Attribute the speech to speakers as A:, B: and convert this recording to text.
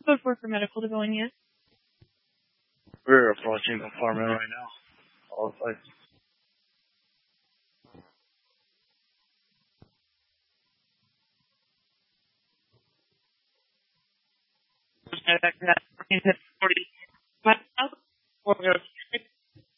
A: Code 4 for medical to go in yet?
B: We're approaching the apartment right now. All sides.
A: Back to that 40.